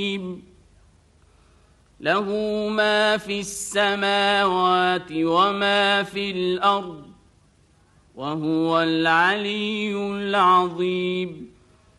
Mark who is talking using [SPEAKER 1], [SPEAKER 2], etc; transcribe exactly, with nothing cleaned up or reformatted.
[SPEAKER 1] له ما في السماوات وما في الأرض وهو العلي العظيم.